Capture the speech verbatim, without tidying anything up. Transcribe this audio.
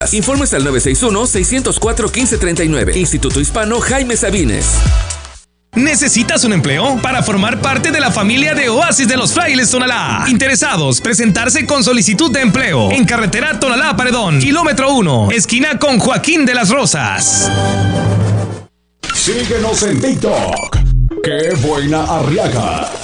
Informes al nueve seis uno, seis cero cuatro, uno cinco tres nueve. Instituto Hispano Jaime Sabines. ¿Necesitas un empleo? Para formar parte de la familia de Oasis de los Frailes Tonalá. Interesados, presentarse con solicitud de empleo en carretera Tonalá-Paredón, kilómetro uno, esquina con Joaquín de las Rosas. Síguenos en TikTok. ¡Qué buena Arriaga!